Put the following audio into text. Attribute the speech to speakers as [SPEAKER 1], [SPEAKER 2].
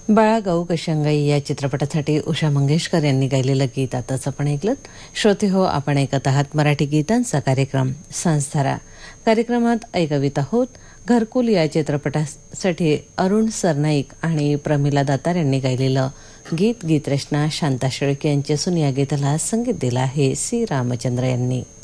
[SPEAKER 1] बाळा गाऊ कशांगाई या चित्रपटासाठी उषा मंगेशकर यांनी गायलेलं गीत आताच आपण ऐकलं. श्रोते हो, आपण ऐकत आहात मराठी गीतांचा कार्यक्रम संस्धारा. कार्यक्रमात ऐकवीत आहोत घरकुल या चित्रपटासाठी अरुण सरनाईक आणि प्रमिला दातार यांनी गायलेलं गीत. गीतरचना शांता शेळके यांची असून या गीताला संगीत दिलं आहे सी रामचंद्र यांनी.